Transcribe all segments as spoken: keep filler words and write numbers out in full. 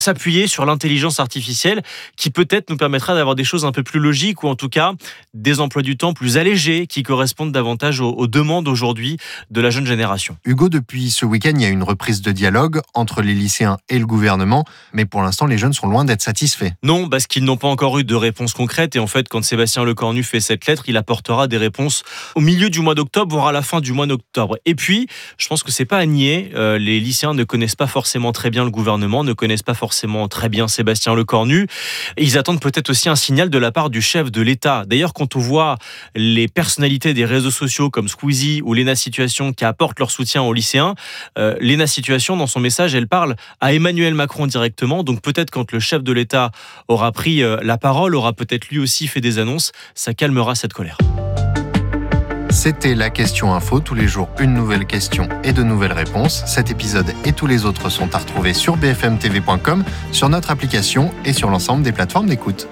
s'appuyer sur l'intelligence artificielle qui peut-être nous permettra d'avoir des choses un peu plus logiques ou en tout cas des emplois du temps plus allégés qui correspondent davantage aux, aux demandes aujourd'hui de la jeune génération. Hugo, depuis ce week-end, il y a une reprise de dialogue entre les lycéens et le gouvernement, mais pour l'instant, les jeunes sont loin d'être satisfaits. Non, parce qu'ils n'ont pas encore eu de réponse concrète et en fait, quand Sébastien Lecornu fait cette lettre, il apportera des réponses au milieu du mois d'octobre, voire à la fin du mois d'octobre. Et puis, je pense que c'est pas à nier, euh, les lycéens ne connaissent pas forcément très bien le gouvernement, ne connaissent pas forcément forcément très bien Sébastien Lecornu. Et ils attendent peut-être aussi un signal de la part du chef de l'État. D'ailleurs, quand on voit les personnalités des réseaux sociaux comme Squeezie ou Léna Situation qui apportent leur soutien aux lycéens, euh, Léna Situation, dans son message, elle parle à Emmanuel Macron directement. Donc peut-être quand le chef de l'État aura pris euh, la parole, aura peut-être lui aussi fait des annonces, ça calmera cette colère. C'était la question info, tous les jours une nouvelle question et de nouvelles réponses. Cet épisode et tous les autres sont à retrouver sur b f m t v point com, sur notre application et sur l'ensemble des plateformes d'écoute.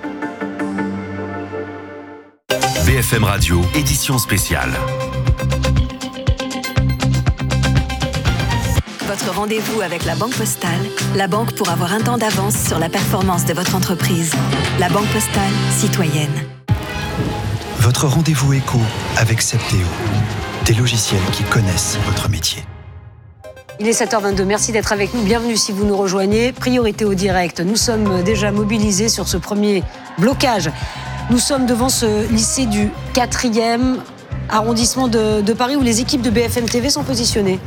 B F M Radio, édition spéciale. Votre rendez-vous avec la Banque Postale, la banque pour avoir un temps d'avance sur la performance de votre entreprise. La Banque Postale, citoyenne. Votre rendez-vous éco avec Septéo, des logiciels qui connaissent votre métier. Il est sept heures vingt-deux, merci d'être avec nous, bienvenue si vous nous rejoignez. Priorité au direct, nous sommes déjà mobilisés sur ce premier blocage. Nous sommes devant ce lycée du quatrième arrondissement de, de Paris où les équipes de B F M T V sont positionnées.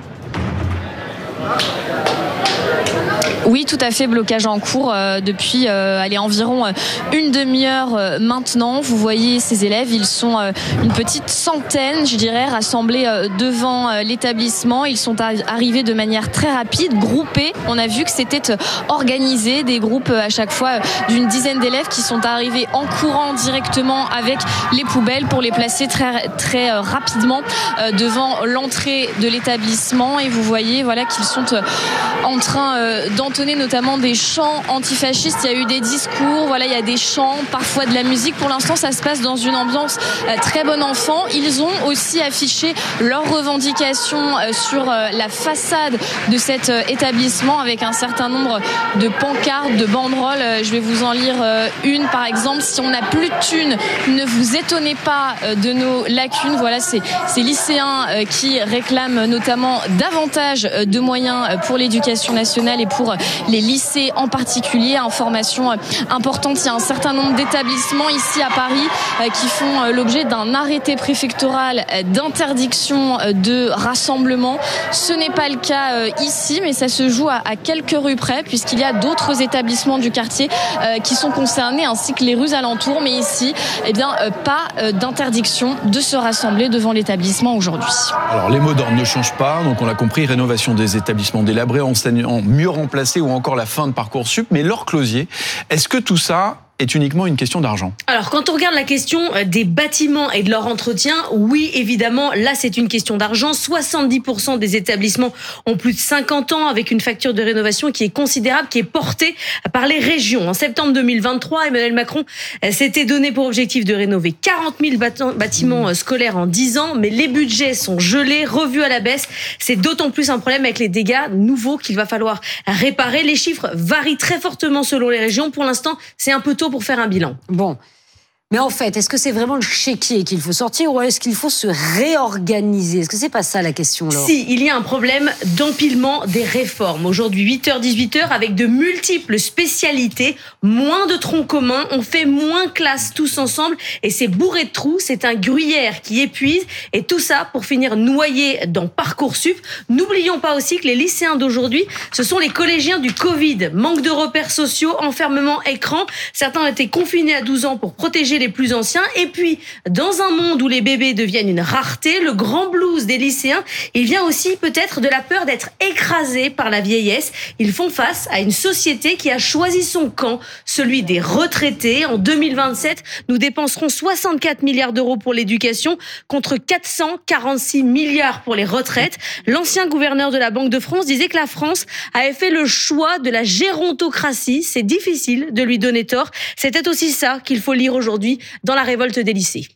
Oui, tout à fait, blocage en cours euh, depuis euh, allez, environ euh, une demi-heure euh, maintenant. Vous voyez ces élèves, ils sont euh, une petite centaine, je dirais, rassemblés euh, devant euh, l'établissement. Ils sont ar- arrivés de manière très rapide, groupés. On a vu que c'était euh, organisé, des groupes euh, à chaque fois euh, d'une dizaine d'élèves qui sont arrivés en courant directement avec les poubelles pour les placer très, très euh, rapidement euh, devant l'entrée de l'établissement. Et vous voyez voilà, qu'ils sont euh, en train euh, d'entendre notamment des chants antifascistes. Il y a eu des discours, voilà, il y a des chants, parfois de la musique. Pour l'instant, ça se passe dans une ambiance euh, très bon enfant. Ils ont aussi affiché leurs revendications euh, sur euh, la façade de cet euh, établissement avec un certain nombre de pancartes, de banderoles. Euh, je vais vous en lire euh, une, par exemple. Si on n'a plus de thunes, ne vous étonnez pas euh, de nos lacunes. Voilà, c'est ces lycéens euh, qui réclament notamment davantage euh, de moyens euh, pour l'éducation nationale et pour euh, les lycées en particulier. Information importante, il y a un certain nombre d'établissements ici à Paris qui font l'objet d'un arrêté préfectoral d'interdiction de rassemblement. Ce n'est pas le cas ici, mais ça se joue à quelques rues près, puisqu'il y a d'autres établissements du quartier qui sont concernés, ainsi que les rues alentours. Mais ici, eh bien, pas d'interdiction de se rassembler devant l'établissement aujourd'hui. Alors, les mots d'ordre ne changent pas, donc on l'a compris, rénovation des établissements délabrés, enseignants mieux remplacés ou encore la fin de Parcoursup. Mais Laure Closier, est-ce que tout ça est uniquement une question d'argent? Alors, quand on regarde la question des bâtiments et de leur entretien, oui, évidemment, là, c'est une question d'argent. soixante-dix pour cent des établissements ont plus de cinquante ans avec une facture de rénovation qui est considérable, qui est portée par les régions. En septembre deux mille vingt-trois, Emmanuel Macron s'était donné pour objectif de rénover quarante mille bâtiments scolaires en dix ans, mais les budgets sont gelés, revus à la baisse. C'est d'autant plus un problème avec les dégâts nouveaux qu'il va falloir réparer. Les chiffres varient très fortement selon les régions. Pour l'instant, c'est un peu tôt pour faire un bilan. Bon. Mais en fait, est-ce que c'est vraiment le chéquier qu'il faut sortir ou est-ce qu'il faut se réorganiser? Est-ce que c'est pas ça la question, Laure? Si, il y a un problème d'empilement des réformes. Aujourd'hui, huit heures dix-huit heures, avec de multiples spécialités, moins de troncs communs, on fait moins classe tous ensemble et c'est bourré de trous, c'est un gruyère qui épuise et tout ça pour finir noyé dans Parcoursup. N'oublions pas aussi que les lycéens d'aujourd'hui, ce sont les collégiens du Covid. Manque de repères sociaux, enfermement écran. Certains ont été confinés à douze ans pour protéger les plus anciens. Et puis, dans un monde où les bébés deviennent une rareté, le grand blues des lycéens, il vient aussi peut-être de la peur d'être écrasés par la vieillesse. Ils font face à une société qui a choisi son camp, celui des retraités. En deux mille vingt-sept, nous dépenserons soixante-quatre milliards d'euros pour l'éducation contre quatre cent quarante-six milliards pour les retraites. L'ancien gouverneur de la Banque de France disait que la France avait fait le choix de la gérontocratie. C'est difficile de lui donner tort. C'était aussi ça qu'il faut lire aujourd'hui dans la révolte des lycées.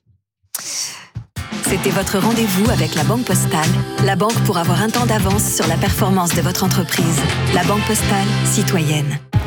C'était votre rendez-vous avec la Banque Postale, la banque pour avoir un temps d'avance sur la performance de votre entreprise. La Banque Postale, citoyenne.